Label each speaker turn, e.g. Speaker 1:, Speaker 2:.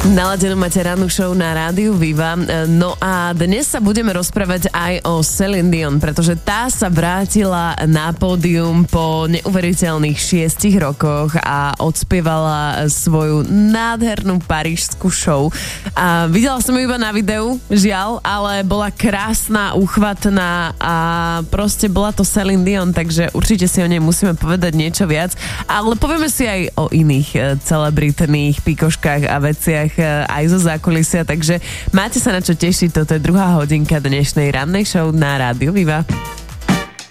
Speaker 1: Naladenú máte rannú show na rádiu Viva. No a dnes sa budeme rozprávať aj o Celine Dion, pretože tá sa vrátila na pódium po neuveriteľných 6 rokoch a odspievala svoju nádhernú parížskú show. A videla som ju iba na videu, žiaľ, ale bola krásna, uchvatná a proste bola to Celine Dion, takže určite si o nej musíme povedať niečo viac. Ale povieme si aj o iných celebritných pikoškách a veciach aj zo zákulisia, takže máte sa na čo tešiť, toto je 2. hodinka dnešnej rannej show na rádiu Viva.